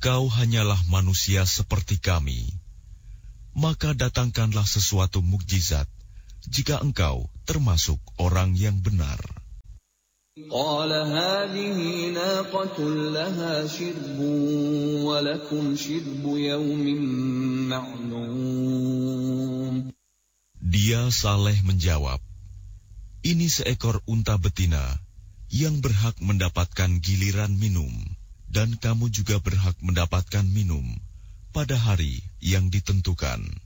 engkau hanyalah manusia seperti kami. Maka datangkanlah sesuatu mukjizat, jika engkau termasuk orang yang benar. قال هذه ناقة لها شرب ولكم شرب يوم معلوم. Dia Saleh menjawab, ini seekor unta betina yang berhak mendapatkan giliran minum, dan kamu juga berhak mendapatkan minum pada hari yang ditentukan.